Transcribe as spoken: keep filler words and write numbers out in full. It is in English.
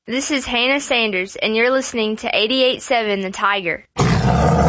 This is Hannah Sanders, and you're listening to eighty-eight point seven The Tiger.